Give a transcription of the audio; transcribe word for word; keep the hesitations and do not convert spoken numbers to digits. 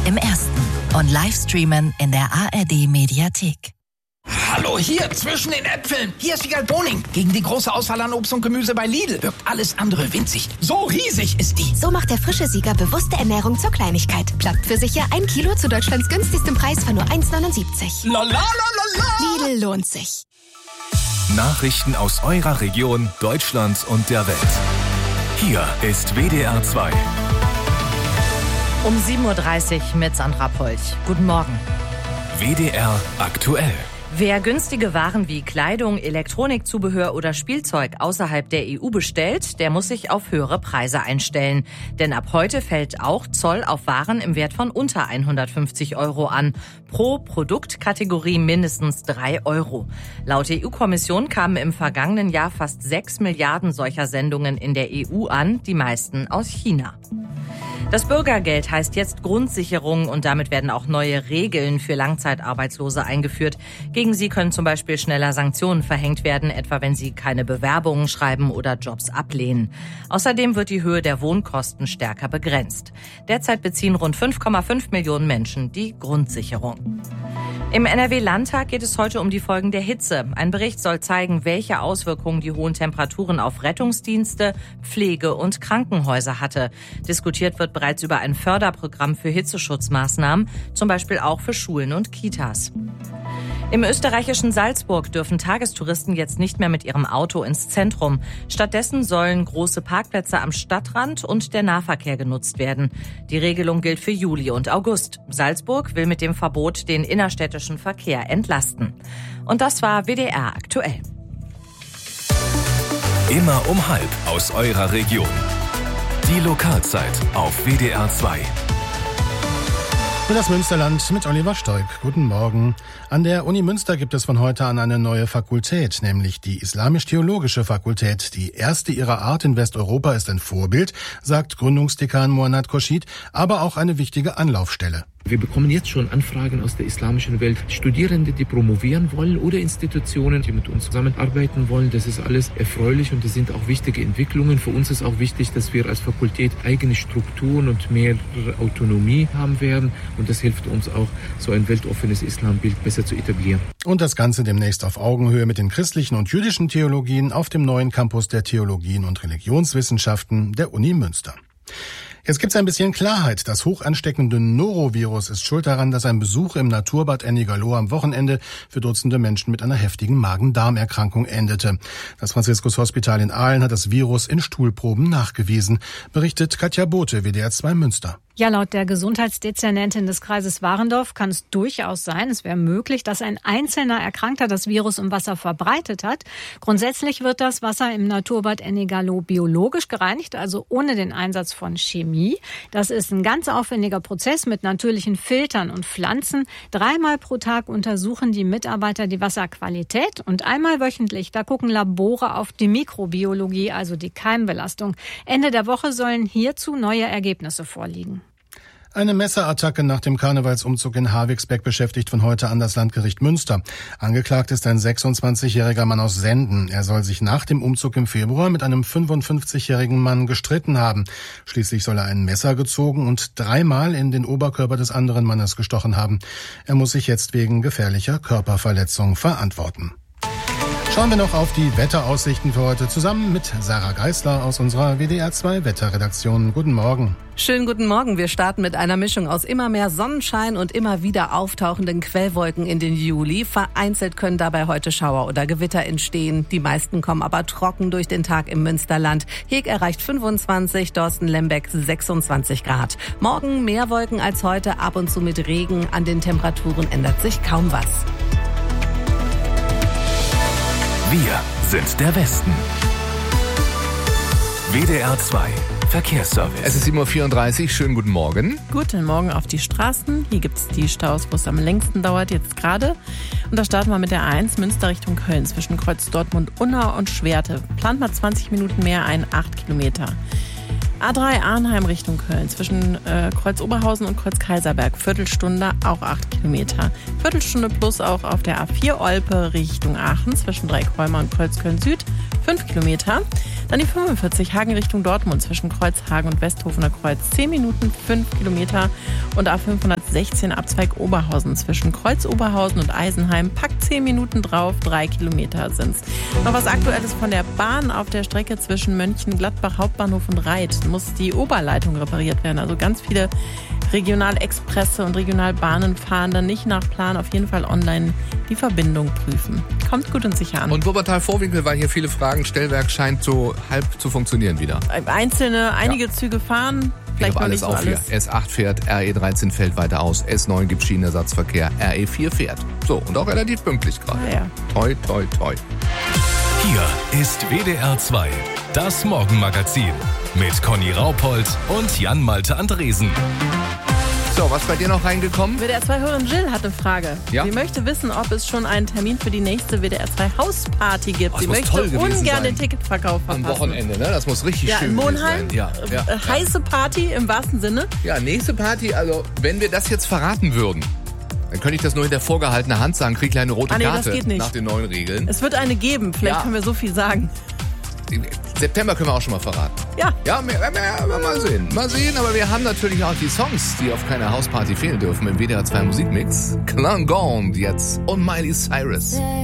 im Ersten und Livestreamen in der A R D-Mediathek. Hallo, hier, zwischen den Äpfeln. Hier ist die Galboning. Gegen die große Auswahl an Obst und Gemüse bei Lidl wirkt alles andere winzig. So riesig ist die. So macht der frische Sieger bewusste Ernährung zur Kleinigkeit. Plagt für sicher ein Kilo zu Deutschlands günstigstem Preis von nur eins neunundsiebzig. La la la la la. Lidl lohnt sich. Nachrichten aus eurer Region, Deutschland und der Welt. Hier ist W D R zwei. Um sieben Uhr dreißig mit Sandra Polch. Guten Morgen. W D R aktuell. Wer günstige Waren wie Kleidung, Elektronikzubehör oder Spielzeug außerhalb der E U bestellt, der muss sich auf höhere Preise einstellen. Denn ab heute fällt auch Zoll auf Waren im Wert von unter hundertfünfzig Euro an. Pro Produktkategorie mindestens drei Euro. Laut E U-Kommission kamen im vergangenen Jahr fast sechs Milliarden solcher Sendungen in der E U an, die meisten aus China. Das Bürgergeld heißt jetzt Grundsicherung und damit werden auch neue Regeln für Langzeitarbeitslose eingeführt. Gegen sie können zum Beispiel schneller Sanktionen verhängt werden, etwa wenn sie keine Bewerbungen schreiben oder Jobs ablehnen. Außerdem wird die Höhe der Wohnkosten stärker begrenzt. Derzeit beziehen rund fünf Komma fünf Millionen Menschen die Grundsicherung. Im N R W-Landtag geht es heute um die Folgen der Hitze. Ein Bericht soll zeigen, welche Auswirkungen die hohen Temperaturen auf Rettungsdienste, Pflege und Krankenhäuser hatte. Diskutiert wird bereits über ein Förderprogramm für Hitzeschutzmaßnahmen, zum Beispiel auch für Schulen und Kitas. Im österreichischen Salzburg dürfen Tagestouristen jetzt nicht mehr mit ihrem Auto ins Zentrum. Stattdessen sollen große Parkplätze am Stadtrand und der Nahverkehr genutzt werden. Die Regelung gilt für Juli und August. Salzburg will mit dem Verbot den innerstädtischen Verkehr entlasten. Und das war W D R aktuell. Immer um halb aus eurer Region. Die Lokalzeit auf W D R zwei. Für das Münsterland mit Oliver Stoik. Guten Morgen. An der Uni Münster gibt es von heute an eine neue Fakultät, nämlich die Islamisch-Theologische Fakultät. Die erste ihrer Art in Westeuropa ist ein Vorbild, sagt Gründungsdekan Muannat Khourshid, aber auch eine wichtige Anlaufstelle. Wir bekommen jetzt schon Anfragen aus der islamischen Welt. Studierende, die promovieren wollen oder Institutionen, die mit uns zusammenarbeiten wollen. Das ist alles erfreulich und das sind auch wichtige Entwicklungen. Für uns ist auch wichtig, dass wir als Fakultät eigene Strukturen und mehr Autonomie haben werden. Und das hilft uns auch, so ein weltoffenes Islambild besser zu etablieren. Und das Ganze demnächst auf Augenhöhe mit den christlichen und jüdischen Theologien auf dem neuen Campus der Theologien und Religionswissenschaften der Uni Münster. Jetzt gibt's ein bisschen Klarheit. Das hochansteckende Norovirus ist schuld daran, dass ein Besuch im Naturbad Ennigerloh am Wochenende für Dutzende Menschen mit einer heftigen Magen-Darm-Erkrankung endete. Das Franziskus-Hospital in Aalen hat das Virus in Stuhlproben nachgewiesen, berichtet Katja Bote, W D R zwei Münster. Ja, laut der Gesundheitsdezernentin des Kreises Warendorf kann es durchaus sein, es wäre möglich, dass ein einzelner Erkrankter das Virus im Wasser verbreitet hat. Grundsätzlich wird das Wasser im Naturbad Ennigerloh biologisch gereinigt, also ohne den Einsatz von Chemie. Das ist ein ganz aufwendiger Prozess mit natürlichen Filtern und Pflanzen. Dreimal pro Tag untersuchen die Mitarbeiter die Wasserqualität und einmal wöchentlich, da gucken Labore auf die Mikrobiologie, also die Keimbelastung. Ende der Woche sollen hierzu neue Ergebnisse vorliegen. Eine Messerattacke nach dem Karnevalsumzug in Havigsbeck beschäftigt von heute an das Landgericht Münster. Angeklagt ist ein sechsundzwanzigjähriger Mann aus Senden. Er soll sich nach dem Umzug im Februar mit einem fünfundfünfzigjährigen Mann gestritten haben. Schließlich soll er ein Messer gezogen und dreimal in den Oberkörper des anderen Mannes gestochen haben. Er muss sich jetzt wegen gefährlicher Körperverletzung verantworten. Schauen wir noch auf die Wetteraussichten für heute zusammen mit Sarah Geisler aus unserer W D R zwei Wetterredaktion. Guten Morgen. Schönen guten Morgen. Wir starten mit einer Mischung aus immer mehr Sonnenschein und immer wieder auftauchenden Quellwolken in den Juli. Vereinzelt können dabei heute Schauer oder Gewitter entstehen. Die meisten kommen aber trocken durch den Tag im Münsterland. Heg erreicht fünfundzwanzig, Dorsten-Lembeck sechsundzwanzig Grad. Morgen mehr Wolken als heute, ab und zu mit Regen. An den Temperaturen ändert sich kaum was. Wir sind der Westen. W D R zwei Verkehrsservice. Es ist sieben Uhr vierunddreißig. Schönen guten Morgen. Guten Morgen auf die Straßen. Hier gibt es die Staus, wo es am längsten dauert, jetzt gerade. Und da starten wir mit der A eins Münster Richtung Köln zwischen Kreuz Dortmund-Unna und Schwerte. Plant mal zwanzig Minuten mehr ein, acht Kilometer. A drei Arnheim Richtung Köln zwischen äh, Kreuz Oberhausen und Kreuz Kaiserberg. Viertelstunde, auch acht Kilometer. Viertelstunde plus auch auf der A vier Olpe Richtung Aachen zwischen Dreieckholmer und Kreuz Köln Süd. fünf Kilometer. Dann die fünfundvierzig Hagen Richtung Dortmund zwischen Kreuzhagen und Westhofener Kreuz zehn Minuten, fünf Kilometer. Und A fünfhundertsechzehn Abzweig Oberhausen zwischen Kreuz Oberhausen und Eisenheim packt zehn Minuten drauf, drei Kilometer sind's. Noch was Aktuelles von der Bahn auf der Strecke zwischen Mönchengladbach Hauptbahnhof und Reit muss die Oberleitung repariert werden. Also ganz viele Regionalexpresse und Regionalbahnen fahren dann nicht nach Plan, auf jeden Fall online die Verbindung prüfen. Kommt gut und sicher an. Und Wuppertal-Vorwinkel, weil hier viele Fragen, Stellwerk scheint so halb zu funktionieren wieder. Einzelne, einige ja. Züge fahren, vielleicht noch noch alles nicht so auf hier. alles. S acht fährt, R E dreizehn fällt weiter aus, S neun gibt Schienenersatzverkehr, R E vier fährt. So, und auch relativ pünktlich gerade. Ja, ja. Toi, toi, toi. Hier ist W D R zwei, das Morgenmagazin mit Conny Raupold und Jan-Malte Andresen. So, was bei dir noch reingekommen? W D R zwei-Hörerin Jill hat eine Frage. Ja? Sie möchte wissen, ob es schon einen Termin für die nächste W D R zwei Hausparty gibt. Oh, Sie muss möchte toll gewesen ungern sein. den Ticketverkauf verpassen. Am Wochenende, ne? Das muss richtig Ja, schön in gewesen Monheim. sein. Ja, ja, Äh, ja. Heiße Party im wahrsten Sinne. Ja, nächste Party, also wenn wir das jetzt verraten würden, dann könnte ich das nur hinter vorgehaltener Hand sagen, krieg eine rote Ah, nee, das Karte geht nicht. nach den neuen Regeln. Es wird eine geben, vielleicht Ja. können wir so viel sagen. September können wir auch schon mal verraten. Ja. Ja, mehr, mehr, mehr, mal sehen. Mal sehen, aber wir haben natürlich auch die Songs, die auf keiner Hausparty fehlen dürfen im W D R zwei Musikmix. Klangond jetzt und Miley Cyrus.